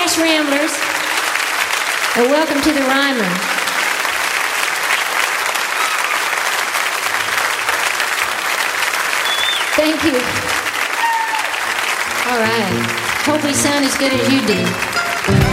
House Ramblers, and welcome to the Ryman. Thank you. All right. Hope we sound as good as you do.